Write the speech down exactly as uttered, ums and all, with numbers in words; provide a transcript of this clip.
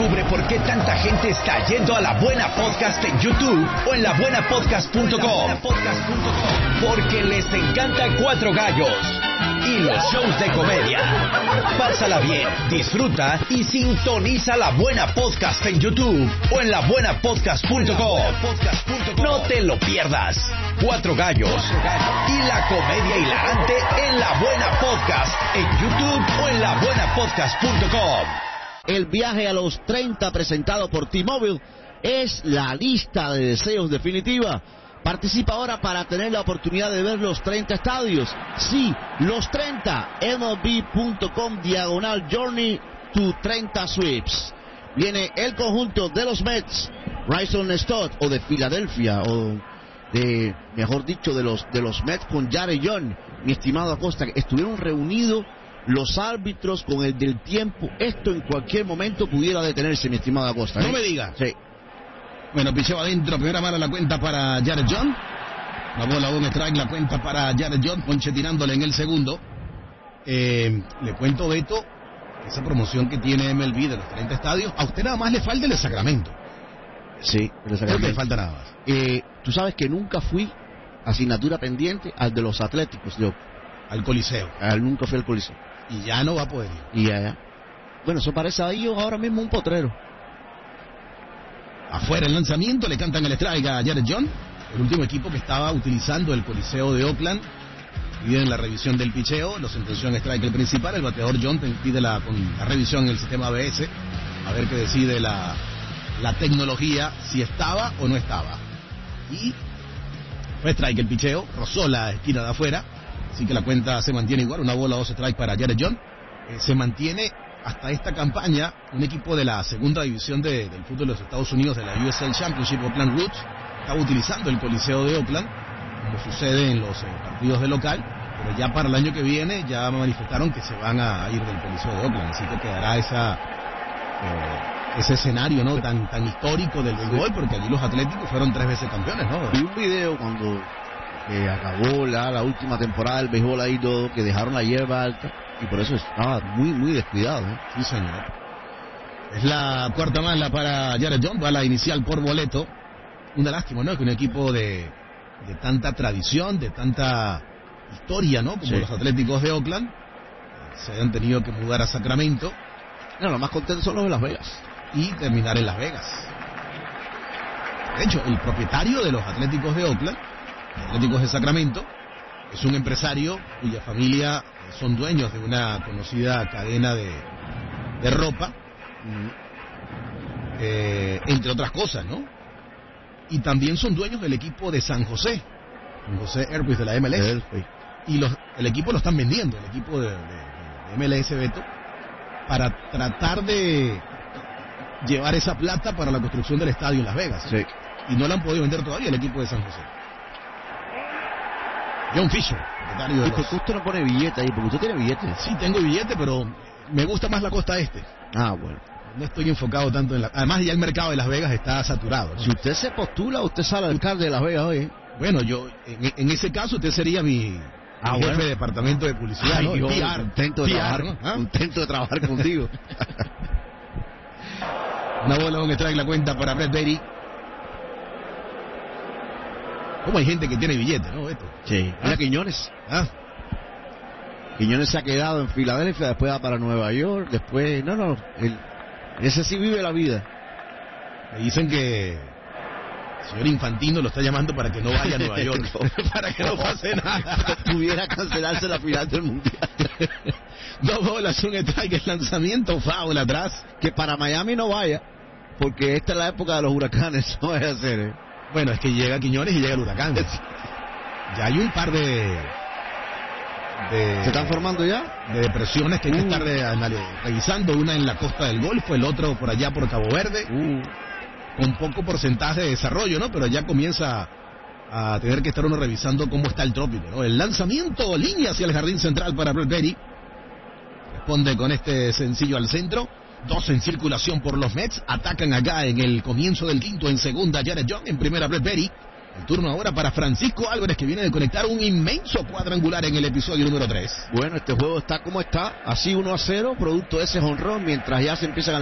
Descubre por qué tanta gente está yendo a La Buena Podcast en YouTube o en la buena podcast punto com. Porque les encanta Cuatro Gallos y los shows de comedia. Pásala bien, disfruta y sintoniza La Buena Podcast en YouTube o en la buena podcast punto com. No te lo pierdas. Cuatro Gallos y la comedia hilarante en La Buena Podcast en YouTube o en la buena podcast punto com. El viaje a los treinta presentado por T-Mobile es la lista de deseos definitiva. Participa ahora para tener la oportunidad de ver los treinta estadios. Sí, los treinta. M L B punto com diagonal Journey to treinta Sweeps. Viene el conjunto de los Mets, Bryson Stott, o de Filadelfia, o de, mejor dicho, de los, de los Mets con Jared Young. Mi estimado Acosta, estuvieron reunidos los árbitros con el del tiempo. Esto en cualquier momento pudiera detenerse, mi estimado Acosta, ¿eh? No me diga. Sí. Bueno, picheo adentro, primera mala la cuenta para Jared Young. La bola, un strike, la cuenta para Jared Young, Ponche tirándole en el segundo. Eh, le cuento, Beto, esa promoción que tiene M L B de los treinta estadios, a usted nada más le falta el de Sacramento. Sí, el de Creo que Sacramento. le falta nada más. Eh, tú sabes que nunca fui asignatura pendiente al de los Atléticos, yo. Al Coliseo. Al, nunca fui al Coliseo. Y ya no va a poder ir. Y allá. Bueno, eso parece a ellos ahora mismo un potrero. Afuera el lanzamiento, le cantan el strike a Jared Young, el último equipo que estaba utilizando el Coliseo de Oakland. Piden la revisión del picheo, lo sentenció en strike el principal, el bateador John pide la, con la revisión en el sistema A B S, a ver qué decide la, la tecnología, si estaba o no estaba. Y fue strike el picheo, rozó la esquina de afuera, así que la cuenta se mantiene igual, una bola, dos strike para Jared Young. Eh, se mantiene hasta esta campaña un equipo de la segunda división de, del fútbol de los Estados Unidos, de la U S L Championship, Oakland Roots, estaba utilizando el Coliseo de Oakland, como sucede en los eh, partidos de local, pero ya para el año que viene ya manifestaron que se van a ir del Coliseo de Oakland, así que quedará esa eh, ese escenario, ¿no?, tan tan histórico del béisbol, porque allí los Atléticos fueron tres veces campeones, ¿no? Vi un video cuando eh, acabó la, la última temporada del béisbol ahí todo, que dejaron la hierba alta, y por eso estaba muy, muy descuidado, ¿eh? Sí, señor. Es la cuarta mala para Jared Young, bala inicial por boleto. Una lástima, ¿no?, que un equipo de, de tanta tradición, de tanta historia, ¿no?, como Sí. los Atléticos de Oakland, se hayan tenido que mudar a Sacramento. No, los más contentos son los de Las Vegas. Y terminar en Las Vegas. De hecho, el propietario de los Atléticos de Oakland, los Atléticos de Sacramento, es un empresario cuya familia son dueños de una conocida cadena de, de ropa, eh, entre otras cosas, ¿no? Y también son dueños del equipo de San José, San José Airways de la M L S. Sí. Y los, el equipo lo están vendiendo, el equipo de, de, de M L S, Beto, para tratar de llevar esa plata para la construcción del estadio en Las Vegas. Sí. Y no la han podido vender todavía el equipo de San José. John Fisher, propietario de ¿Y por los... qué usted no pone billete ahí? Porque usted tiene billete. Sí, tengo billete, pero me gusta más la costa este. Ah, bueno. No estoy enfocado tanto en la... Además, ya el mercado de Las Vegas está saturado, ¿no? Si usted se postula, usted sale alcalde de Las Vegas hoy, ¿eh? Bueno, yo, en, en ese caso, usted sería mi, Ah, mi jefe bueno. de departamento de publicidad, Ay, ¿no? yo P R, contento de P R, trabajar, ¿no? ¿Ah? contento de trabajar contigo. Una bola, un strike, la cuenta para Brett Baty. ¿Cómo hay gente que tiene billete, no, Beto? Sí. Mira, Quiñones. ¿Ah? Quiñones se ha quedado en Filadelfia, después va para Nueva York, después... No, no, el, ese sí vive la vida. Me dicen que el señor Infantino lo está llamando para que no vaya a Nueva York, para que no pase nada. Pudiera cancelarse la final del Mundial. Dos bolas, un strike, el lanzamiento, foul atrás. Que para Miami no vaya, porque esta es la época de los huracanes, no vaya a ser, ¿eh? Bueno, es que llega Quiñones y llega el huracán. Ya hay un par de... de ¿Se están formando ya? de depresiones que hay que Uh. estar de- anali- revisando, una en la costa del Golfo, el otro por allá por Cabo Verde, Uh. con poco porcentaje de desarrollo, ¿no? Pero ya comienza a tener que estar uno revisando cómo está el trópico, ¿no? El lanzamiento, línea hacia el jardín central para Brett Baty. Responde con este sencillo al centro. Dos en circulación por los Mets. Atacan acá en el comienzo del quinto. En segunda, Jared Young. En primera, Brett Baty. El turno ahora para Francisco Álvarez, que viene de conectar un inmenso cuadrangular en el episodio número tres. Bueno, este juego está como está, así uno a cero, producto de ese jonrón, mientras ya se empiezan a